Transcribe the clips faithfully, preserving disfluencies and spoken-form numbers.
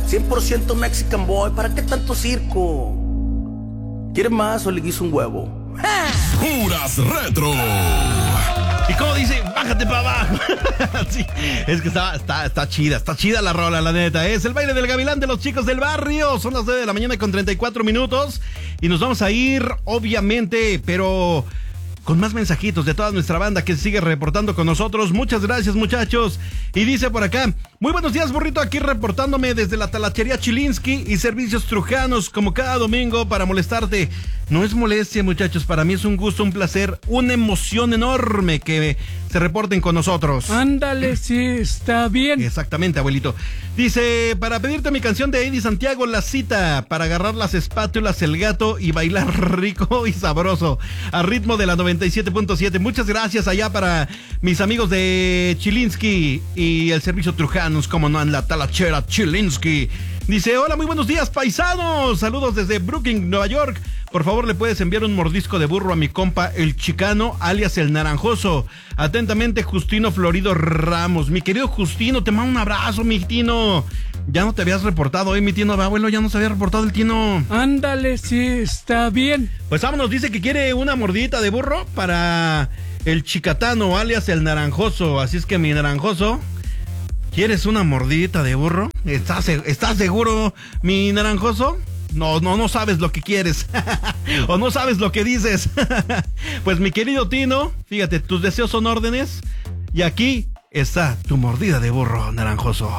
cien por ciento Mexican boy, ¿para qué tanto circo? ¿Quieres más o le guiso un huevo? Puras retro. Y como dice, bájate para abajo. Sí, es que está, está, está chida, está chida la rola, la neta. Es el baile del gavilán de los chicos del barrio. Son las nueve de la mañana con treinta y cuatro minutos. Y nos vamos a ir, obviamente, pero con más mensajitos de toda nuestra banda que sigue reportando con nosotros. Muchas gracias, muchachos. Y dice por acá: muy buenos días, burrito, aquí reportándome desde la talachería Chilinsky y servicios trujanos, como cada domingo, para molestarte. No es molestia, muchachos, para mí es un gusto, un placer, una emoción enorme que se reporten con nosotros. Ándale, sí, está bien. Exactamente, abuelito. Dice, para pedirte mi canción de Eddie Santiago, La Cita, para agarrar las espátulas, el gato y bailar rico y sabroso, a ritmo de la noventa y siete punto siete. Muchas gracias allá para mis amigos de Chilinsky y el servicio Trujanos, como no, en la talachera Chilinsky. Dice, hola, muy buenos días, paisanos. Saludos desde Brooklyn, Nueva York. Por favor, le puedes enviar un mordisco de burro a mi compa, el Chicano, alias el Naranjoso. Atentamente, Justino Florido Ramos. Mi querido Justino, te mando un abrazo, mi Tino. Ya no te habías reportado, ¿eh, mi Tino? Abuelo, ya no se había reportado el Tino. Ándale, sí, está bien. Pues vámonos, dice que quiere una mordidita de burro para el Chicatano, alias el Naranjoso. Así es que, mi Naranjoso, ¿quieres una mordidita de burro? ¿Estás, estás seguro, mi Naranjoso? No, no, no sabes lo que quieres. O no sabes lo que dices. Pues mi querido Tino, fíjate, tus deseos son órdenes. Y aquí está tu mordida de burro, Naranjoso.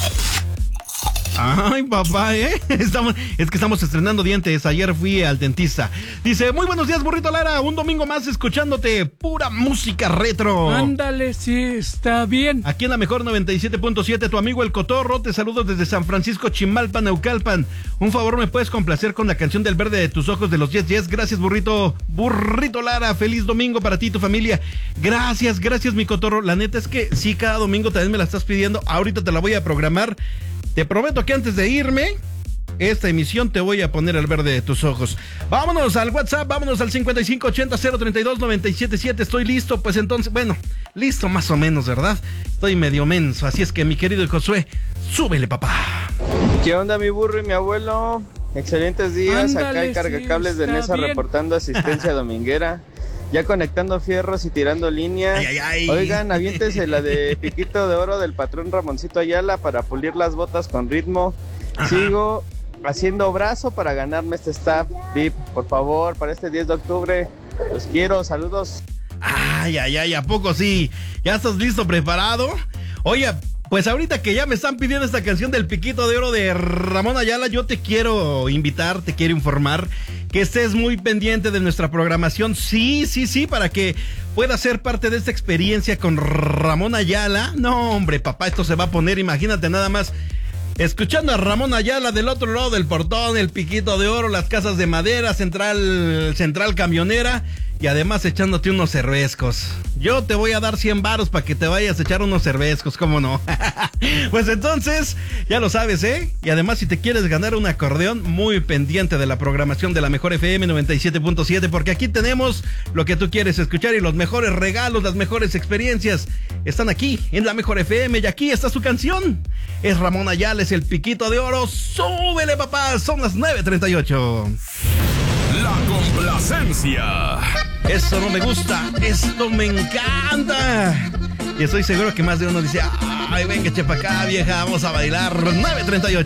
Ay, papá, ¿eh? Estamos, es que estamos estrenando dientes. Ayer fui al dentista. Dice, muy buenos días, burrito Lara. Un domingo más escuchándote pura música retro. Ándale, sí, está bien. Aquí en la mejor noventa y siete punto siete, tu amigo El Cotorro. Te saludo desde San Francisco, Chimalpa, Neucalpan. Un favor, ¿me puedes complacer con la canción del verde de tus ojos de los Yes Yes? Gracias, burrito. Burrito Lara, feliz domingo para ti y tu familia. Gracias, gracias, mi Cotorro. La neta es que sí, cada domingo también me la estás pidiendo. Ahorita te la voy a programar. Te prometo que antes de irme, esta emisión te voy a poner el verde de tus ojos. Vámonos al WhatsApp, vámonos al cincuenta y cinco ochenta cero treinta y dos noventa y siete siete. Estoy listo, pues entonces, bueno, listo más o menos, ¿verdad? Estoy medio menso, así es que mi querido Josué, súbele, papá. ¿Qué onda, mi burro y mi abuelo? Excelentes días. Ándale, acá hay cargacables sí, de está Nesa bien. reportando asistencia dominguera. Ya conectando fierros y tirando línea. Ay, ay, ay. Oigan, aviéntese la de Piquito de Oro del patrón Ramoncito Ayala para pulir las botas con ritmo. Ajá. Sigo haciendo brazo para ganarme este staff V I P, por favor, para este diez de octubre. Los quiero, saludos. Ay, ay, ay, ¿a poco sí? ¿Ya estás listo, preparado? Oye, pues ahorita que ya me están pidiendo esta canción del Piquito de Oro de Ramón Ayala, yo te quiero invitar, te quiero informar que estés muy pendiente de nuestra programación. Sí, sí, sí, para que puedas ser parte de esta experiencia con Ramón Ayala. No, hombre, papá, esto se va a poner, imagínate nada más, escuchando a Ramón Ayala del otro lado del portón, el Piquito de Oro, las casas de madera, central, central camionera, y además echándote unos cervezcos. Yo te voy a dar cien varos para que te vayas a echar unos cervezcos, ¿cómo no? Pues entonces, ya lo sabes, ¿eh? Y además, si te quieres ganar un acordeón, muy pendiente de la programación de la Mejor F M noventa y siete punto siete, porque aquí tenemos lo que tú quieres escuchar y los mejores regalos, las mejores experiencias están aquí en la Mejor F M, y aquí está su canción. Es Ramón Ayala, es el Piquito de Oro. ¡Súbele, papá! Son las nueve treinta y ocho. La complacencia. Eso no me gusta, esto me encanta. Y estoy seguro que más de uno dice, ay, venga, chepa acá, vieja, vamos a bailar. nueve treinta y ocho.